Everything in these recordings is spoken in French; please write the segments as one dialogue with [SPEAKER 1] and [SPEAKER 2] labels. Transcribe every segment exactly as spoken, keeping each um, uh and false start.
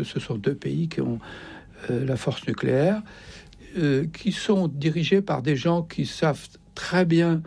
[SPEAKER 1] ce sont deux pays qui ont euh, la force nucléaire, euh, qui sont dirigés par des gens qui savent très bien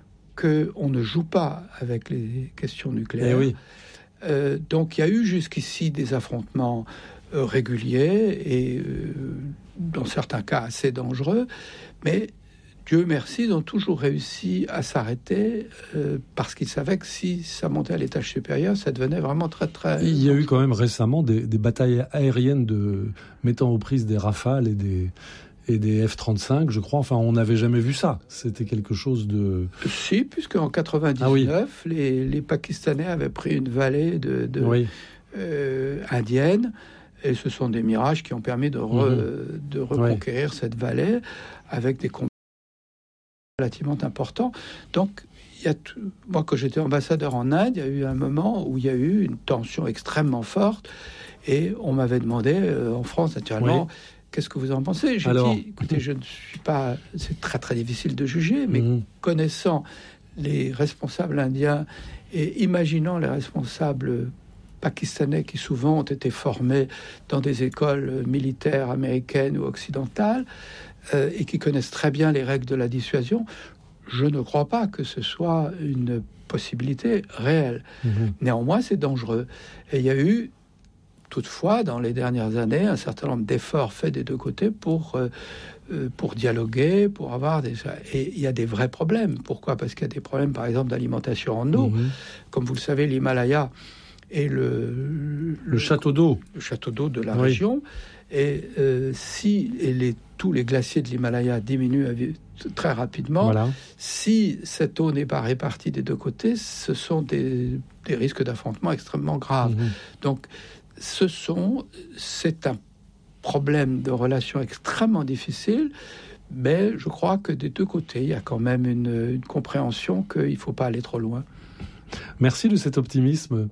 [SPEAKER 1] qu'on ne joue pas avec les questions nucléaires.
[SPEAKER 2] Eh oui.
[SPEAKER 1] Euh, donc il y a eu jusqu'ici des affrontements euh, réguliers et euh, dans certains cas assez dangereux, mais Dieu merci, ils ont toujours réussi à s'arrêter euh, parce qu'ils savaient que si ça montait à l'étage supérieur, ça devenait vraiment très très...
[SPEAKER 2] Il y a eu quand même récemment des, des batailles aériennes de, mettant aux prises des Rafales et des, et des F trente-cinq, je crois. Enfin, on n'avait jamais vu ça. C'était quelque chose de...
[SPEAKER 1] Si, puisqu'en quatre-vingt-dix-neuf, ah oui. les, les Pakistanais avaient pris une vallée de, de, oui. euh, indienne, et ce sont des mirages qui ont permis de, re, mmh. de reconquérir oui. cette vallée avec des combats relativement important. Donc, il y a tout... moi, quand j'étais ambassadeur en Inde, il y a eu un moment où il y a eu une tension extrêmement forte et on m'avait demandé, euh, en France, naturellement, oui. qu'est-ce que vous en pensez ? J'ai Alors... dit, écoutez, je ne suis pas... C'est très, très difficile de juger, mais mmh. connaissant les responsables indiens et imaginant les responsables pakistanais qui souvent ont été formés dans des écoles militaires américaines ou occidentales, Euh, et qui connaissent très bien les règles de la dissuasion, je ne crois pas que ce soit une possibilité réelle. Mmh. Néanmoins, c'est dangereux. Et il y a eu, toutefois, dans les dernières années, un certain nombre d'efforts faits des deux côtés pour, euh, euh, pour dialoguer, pour avoir des... Et il y a des vrais problèmes. Pourquoi ? Parce qu'il y a des problèmes, par exemple, d'alimentation en eau. Mmh. Comme vous le savez, l'Himalaya est le... Le,
[SPEAKER 2] le château d'eau.
[SPEAKER 1] Le château d'eau de la
[SPEAKER 2] oui.
[SPEAKER 1] région. Et euh, si et les, tous les glaciers de l'Himalaya diminuent très rapidement, voilà. si cette eau n'est pas répartie des deux côtés, ce sont des, des risques d'affrontement extrêmement graves. Mmh. Donc, ce sont, c'est un problème de relations extrêmement difficile, mais je crois que des deux côtés, il y a quand même une, une compréhension qu'il ne faut pas aller trop loin.
[SPEAKER 2] Merci de cet optimisme.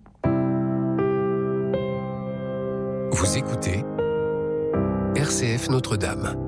[SPEAKER 3] Vous écoutez R C F Notre-Dame.